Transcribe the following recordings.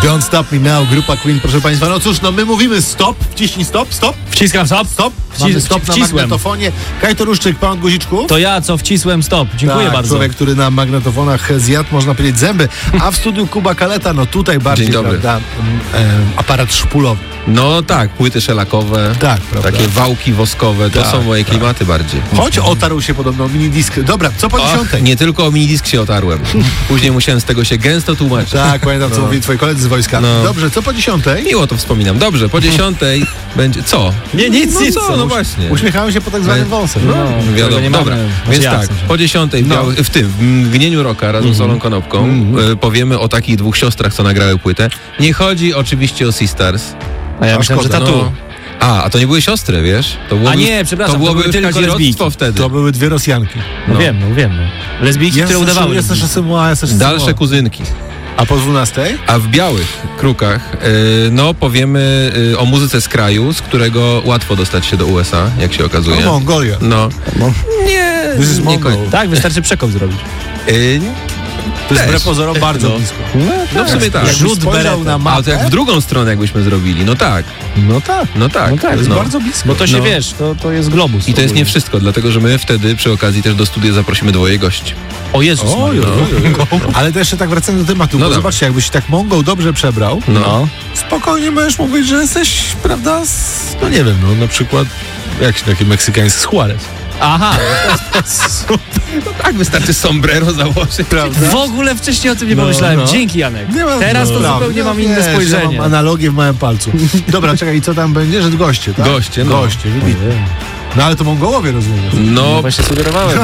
Don't Stop Me Now, grupa Queen, proszę Państwa. No cóż, no my mówimy stop, wciśnij stop. Wciskam stop. Mamy stop na magnetofonie. Kajto Ruszczyk, pan Guziczków. To ja, co wcisłem stop. Dziękuję bardzo. Człowiek, który na magnetofonach zjadł, można powiedzieć, zęby. A w studiu Kuba Kaleta, no tutaj bardziej, prawda, aparat szpulowy. No tak, płyty szelakowe, Tak, prawda. takie wałki woskowe, to Tak, są moje klimaty bardziej. Choć otarł się podobno minidisk. Dobra, co po 10? Nie tylko o minidisk się otarłem. Później musiałem z tego się gęsto tłumaczyć. Tak, pamiętam, co mówili twoi koledzy z wojska. No. Dobrze, co po 10? Miło to wspominam. Dobrze, po 10 będzie... Co? Nie, nic. No właśnie. Uśmiechałem się po tak zwanym wąsem. Wiadomo, nie dobra. mamy. Więc Ja tak, w sensie. po 10 w Mgnieniu Rocka razem z Olą Konopką powiemy o takich dwóch siostrach, co nagrały płytę. Nie chodzi oczywiście o Sisters. A ja myślałem, że szkoda, tatu. A to nie były siostry, wiesz? To byłoby, A nie, przepraszam, to to byłoby były tylko kazirodztwo lesbijki. wtedy. To były dwie Rosjanki. No wiem. Lesbijki, które udawały. Jest też Symuła, jest też Dalsze kuzynki. A po 12? A w białych krukach powiemy o muzyce z kraju, z którego łatwo dostać się do USA, jak się okazuje. No, Mongolia. No. Nie, This is nie Mongol. koń- Tak, wystarczy przekop zrobić. To jest Też. wbrew pozorom bardzo blisko. No w sumie tak. Jakbyś Rzut spojrzał beretem. na A mapę, to jak w drugą stronę jakbyśmy zrobili, no tak. no tak, To jest bardzo blisko. Bo to się No. wiesz, to jest globus. I to jest nie wszystko, dlatego że my wtedy przy okazji też do studia zaprosimy dwoje gości. O Jezus Oj, Maria. Ale to jeszcze tak wracając do tematu, No bo dobra. zobaczcie, jakbyś się tak Mongol dobrze przebrał, No. spokojnie możesz mówić, że jesteś, prawda, no nie wiem, no na przykład jakiś taki meksykański Juarez. Aha. No tak, wystarczy sombrero założyć. Prawda? W ogóle wcześniej o tym nie No, pomyślałem. no. Dzięki, Janek. Nie ma Teraz to sprawy. zupełnie mam Wiesz, inne ja spojrzenie. mam analogię w małym palcu. Dobra, czekaj, i co tam będzie? Że goście, tak? Goście, no. Goście, wybitnie. No ale to Mongołowie, rozumiesz? No, Właśnie sugerowałem.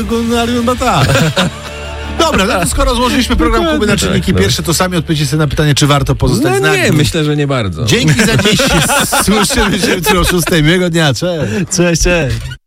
Dobra, no to skoro złożyliśmy program Kuby na czynniki no. pierwsze, to sami odpowiecie sobie na pytanie, czy warto pozostać z no nami. nie, myślę, że nie bardzo. Dzięki za dziś. Słyszymy się jutro o 6:00. Miłego dnia, cześć. Cześć.